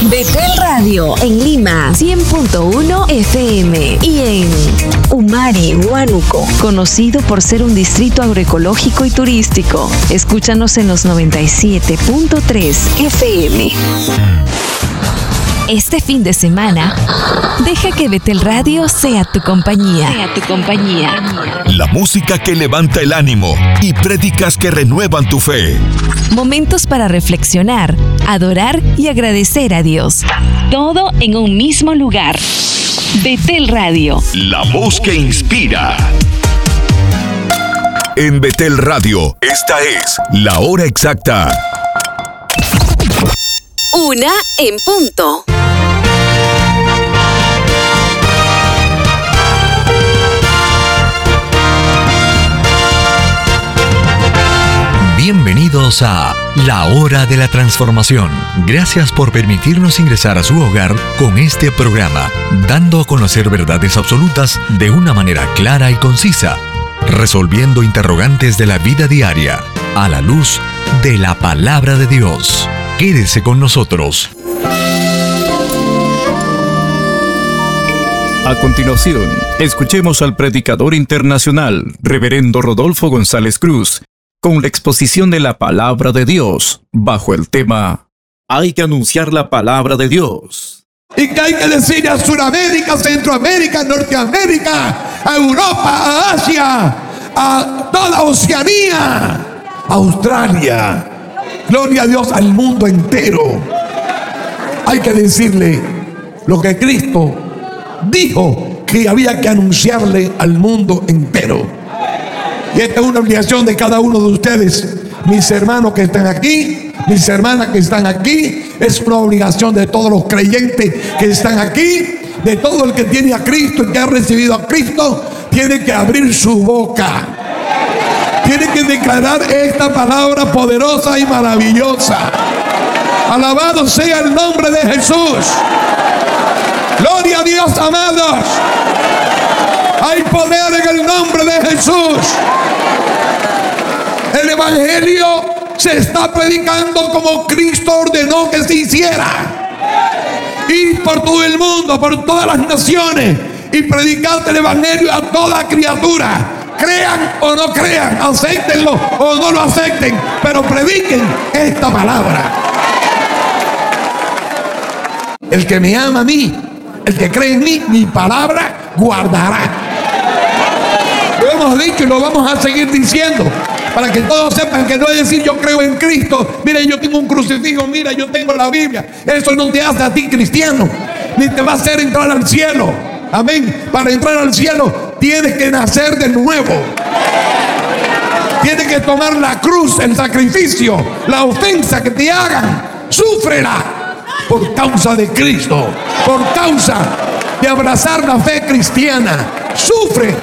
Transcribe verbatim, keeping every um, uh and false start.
Betel Radio en Lima cien punto uno F M y en Umari, Huánuco, conocido por ser un distrito agroecológico y turístico. Escúchanos en los noventa y siete punto tres F M. Este fin de semana, deja que Betel Radio sea tu compañía. Sea tu compañía. La música que levanta el ánimo y prédicas que renuevan tu fe. Momentos para reflexionar, adorar y agradecer a Dios. Todo en un mismo lugar. Betel Radio. La voz que inspira. En Betel Radio, esta es la hora exacta. Una en punto. Bienvenidos a La Hora de la Transformación. Gracias por permitirnos ingresar a su hogar con este programa, dando a conocer verdades absolutas de una manera clara y concisa, resolviendo interrogantes de la vida diaria a la luz de la palabra de Dios. Quédese con nosotros. A continuación, escuchemos al predicador internacional, Reverendo Rodolfo González Cruz, con la exposición de la palabra de Dios, bajo el tema Hay que anunciar la palabra de Dios. Y que hay que decirle a Sudamérica, Centroamérica, Norteamérica, a Europa, a Asia, a toda Oceanía, Australia, gloria a Dios, al mundo entero. Hay que decirle lo que Cristo dijo que había que anunciarle al mundo entero. Y esta es una obligación de cada uno de ustedes, mis hermanos que están aquí, mis hermanas que están aquí. Es una obligación de todos los creyentes que están aquí, de todo el que tiene a Cristo y que ha recibido a Cristo. Tiene que abrir su boca, tiene que declarar esta palabra poderosa y maravillosa. Alabado sea el nombre de Jesús. Gloria a Dios, amados. Hay poder en el nombre de Jesús. El evangelio se está predicando como Cristo ordenó que se hiciera. Ir por todo el mundo, por todas las naciones, y predicar el evangelio a toda criatura. Crean o no crean, acéptenlo o no lo acepten, pero prediquen esta palabra. El que me ama a mí, el que cree en mí, mi palabra guardará. Lo hemos dicho y lo vamos a seguir diciendo, para que todos sepan que no es decir yo creo en Cristo, mira yo tengo un crucifijo, mira yo tengo la Biblia. Eso no te hace a ti cristiano, ni te va a hacer entrar al cielo. Amén. Para entrar al cielo tienes que nacer de nuevo. Tienes que tomar la cruz, el sacrificio, la ofensa que te hagan, súfrela por causa de Cristo, por causa de abrazar la fe cristiana. Sufre